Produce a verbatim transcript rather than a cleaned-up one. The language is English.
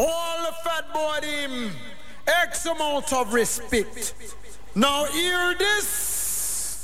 All the fat boy him X amount of respect. Now hear this.